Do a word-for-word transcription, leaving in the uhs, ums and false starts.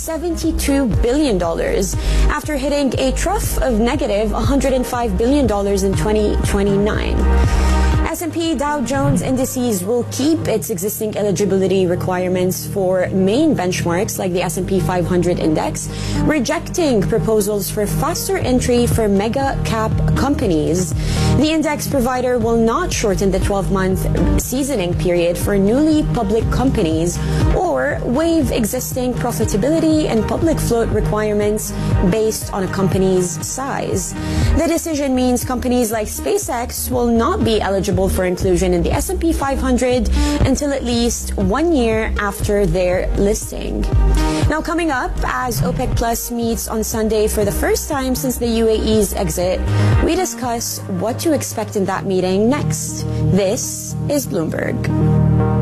seventy-two billion dollars after hitting a trough of negative one hundred five billion dollars in twenty twenty-nine. S and P Dow Jones Indices will keep its existing eligibility requirements for main benchmarks like the S and P five hundred index, rejecting proposals for faster entry for mega cap companies. The index provider will not shorten the twelve-month seasoning period for newly public companies or waive existing profitability and public float requirements based on a company's size. The decision means companies like SpaceX will not be eligible for inclusion in the S and P five hundred until at least one year after their listing. Now coming up, as OPEC Plus meets on Sunday for the first time since the U A E's exit, we discuss what to expect in that meeting next. This is Bloomberg.